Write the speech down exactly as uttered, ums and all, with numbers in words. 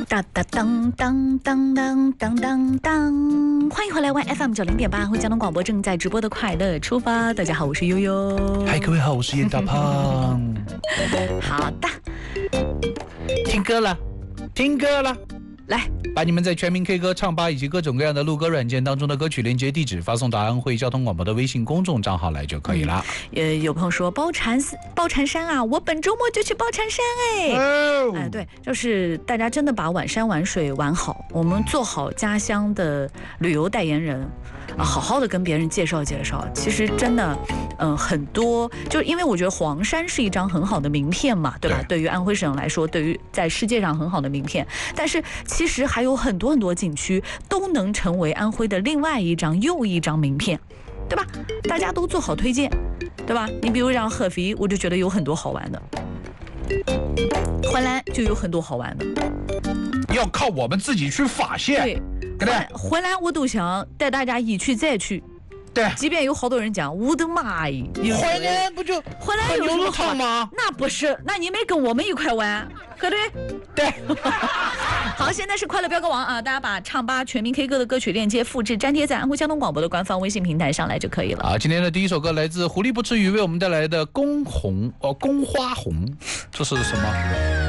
哒哒当当当当当当当，欢迎回来玩 F M 九零点八，交通广播正在直播的快乐出发。大家好，我是悠悠。 嗨，各位好，我是严大胖。 好的， 听歌了，听歌了。 来， 把你们在全民 K 歌、唱吧以及各种各样的录歌软件当中的歌曲连接地址发送到安徽交通广播的微信公众账号来就可以了。 呃、嗯，有朋友说包禅包禅山啊，我本周末就去包禅山哎。 哦， 哎，对，就是大家真的把玩山玩水玩好，我们做好家乡的旅游代言人啊，好好的跟别人介绍介绍。其实真的，嗯、呃，很多，就是因为我觉得黄山是一张很好的名片嘛，对吧？对, 对于安徽省来说，对于在世界上很好的名片，但是其实还有很多很多景区都能成为安徽的另外一张又一张名片，对吧？大家都做好推荐，对吧？你比如像合肥，我就觉得有很多好玩的；淮南就有很多好玩的， 要靠我们自己去发现。 对，淮淮南我都想带大家一去再去。 对， 即便有好多人讲，我的妈呀， 淮南不就淮南有什么好吗？那不是，那你没跟我们一块玩，对不对？ 对。 好，现在是快乐飙歌王啊！大家把唱吧全民 K 歌的歌曲链接复制粘贴在安徽交通广播的官方微信平台上来就可以了。 啊，今天的第一首歌来自狐狸不吃鱼为我们带来的《宫红》哦，《宫花红》，这是什么？